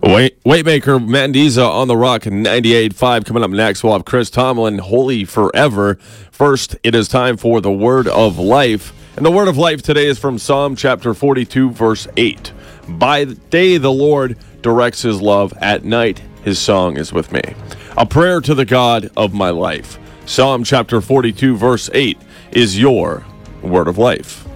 Waymaker Mandiza on the Rock 98.5. Coming up next, we'll have Chris Tomlin, Holy Forever. First, it is time for the Word of Life. And the Word of Life today is from Psalm chapter 42, verse 8. By day the Lord directs his love. At night his song is with me. A prayer to the God of my life. Psalm chapter 42, verse 8 is your Word of Life.